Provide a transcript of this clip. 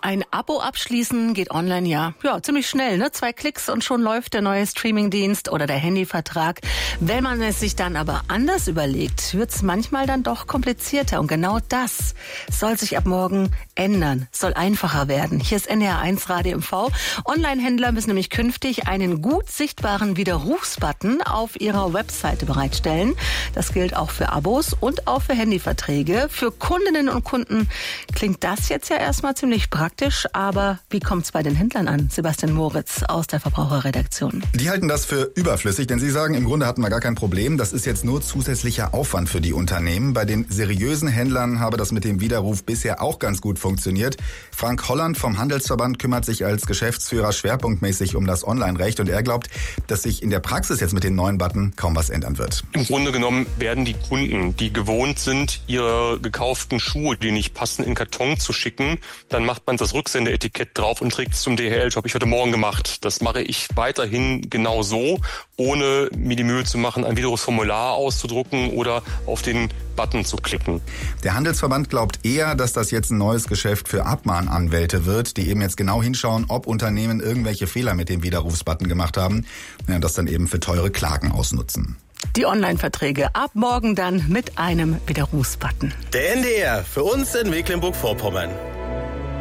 Ein Abo abschließen geht online ja ziemlich schnell, ne? 2 Klicks und schon läuft der neue Streamingdienst oder der Handyvertrag. Wenn man es sich dann aber anders überlegt, wird es manchmal dann doch komplizierter. Und genau das soll sich ab morgen ändern, soll einfacher werden. Hier ist NDR1 Radio MV. Online-Händler müssen nämlich künftig einen gut sichtbaren Widerrufsbutton auf ihrer Webseite bereitstellen. Das gilt auch für Abos und auch für Handyverträge. Für Kundinnen und Kunden klingt das jetzt ja erstmal ziemlich praktisch, aber wie kommt es bei den Händlern an? Sebastian Moritz aus der Verbraucherredaktion. Die halten das für überflüssig, denn sie sagen, im Grunde hatten wir gar kein Problem. Das ist jetzt nur zusätzlicher Aufwand für die Unternehmen. Bei den seriösen Händlern habe das mit dem Widerruf bisher auch ganz gut funktioniert. Frank Holland vom Handelsverband kümmert sich als Geschäftsführer schwerpunktmäßig um das Online-Recht und er glaubt, dass sich in der Praxis jetzt mit den neuen Button kaum was ändern wird. Im Grunde genommen werden die Kunden, die gewohnt sind, ihre gekauften Schuhe, die nicht passen, in Karton zu schicken, dann macht man das Rücksendeetikett drauf und trägt es zum DHL-Job. Ich heute Morgen gemacht. Das mache ich weiterhin genau so, ohne mir die Mühe zu machen, ein Widerrufsformular auszudrucken oder auf den Button zu klicken. Der Handelsverband glaubt eher, dass das jetzt ein neues Geschäft für Abmahnanwälte wird, die eben jetzt genau hinschauen, ob Unternehmen irgendwelche Fehler mit dem Widerrufsbutton gemacht haben und das dann eben für teure Klagen ausnutzen. Die Online-Verträge ab morgen dann mit einem Widerrufsbutton. Der NDR, für uns in Mecklenburg-Vorpommern.